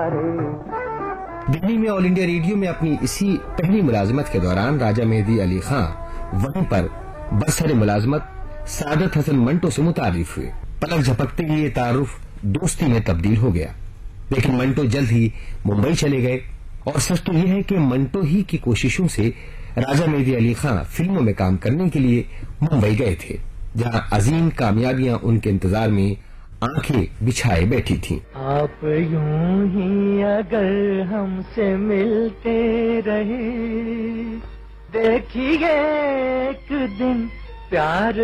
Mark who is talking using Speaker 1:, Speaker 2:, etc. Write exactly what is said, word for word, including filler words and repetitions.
Speaker 1: दिल्ली में all India radio में अपनी इसी पहली मुलाजमत के दौरान राजा मेहदी अली खां वहीं पर बरसर मुलाजमत सादत हसन मंटो से मुतारिफ हुए। पलक झपकते ही ये तारुफ दोस्ती में तब्दील हो गया, लेकिन मंटो जल्द ही मुंबई चले गए। और सच तो यह है कि मंटो ही की कोशिशों से राजा मेहदी अली खां फिल्मों में काम करने के लिए मुंबई गए थे, जहां अजीम कामयाबियां उनके इंतजार में आंखें बिछाए बैठी थीं।
Speaker 2: आप यूं ही अगर हमसे मिलते रहे, देखिए एक दिन प्यार